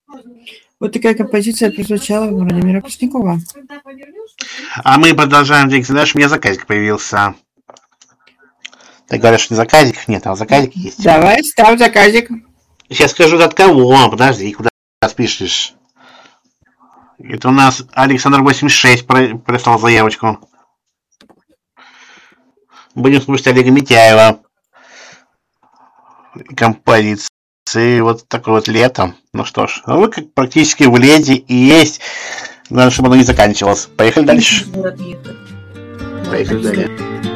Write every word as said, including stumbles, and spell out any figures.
Вот такая композиция прозвучала у Владимира Преснякова. А мы продолжаем двигаться дальше. У меня заказик появился. Ты говоришь, что не заказик? Нет, а заказик есть. Давай, ставь заказик. Сейчас скажу, от кого. Подожди, куда спишешь? Это у нас Александр восемьдесят шесть прислал заявочку. Будем слушать Олега Митяева. Композиции. Вот такое вот лето. Ну что ж, вы как практически в лете и есть. Главное, чтобы оно не заканчивалось. Поехали дальше. Поехали далее.